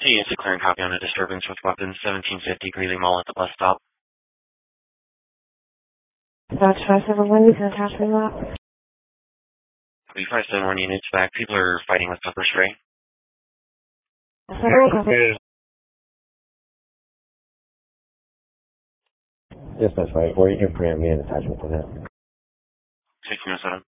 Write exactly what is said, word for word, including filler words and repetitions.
Hey, it's a clearing copy on a disturbance with weapons, seventeen fifty Greeley Mall at the bus stop. That's five seven one, you can attach me that. We five seven one units back. People are fighting with pepper spray. Yes, that's right. Or you can print me an attachment to that. six oh seven.